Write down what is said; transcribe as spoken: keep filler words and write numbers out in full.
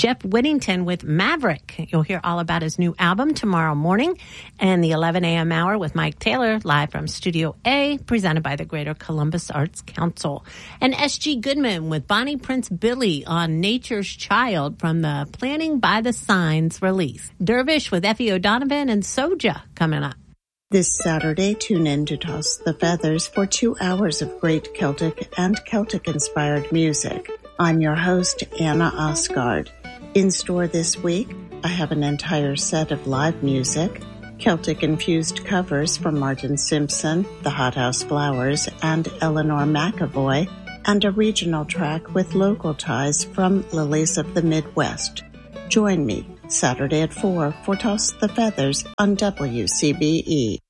Jeff Whittington with Maverick. You'll hear all about his new album tomorrow morning, and the eleven a.m. hour with Mike Taylor live from Studio A, presented by the Greater Columbus Arts Council. And S G Goodman with Bonnie Prince Billy on Nature's Child from the Planning by the Signs release. Dervish with Effie O'Donovan and Soja coming up. This Saturday, tune in to Toss the Feathers for two hours of great Celtic and Celtic-inspired music. I'm your host, Anna Osgard. In store this week, I have an entire set of live music, Celtic-infused covers from Martin Simpson, the Hothouse Flowers, and Eleanor McAvoy, and a regional track with local ties from Lilies of the Midwest. Join me Saturday at four for Toss the Feathers on W C B E.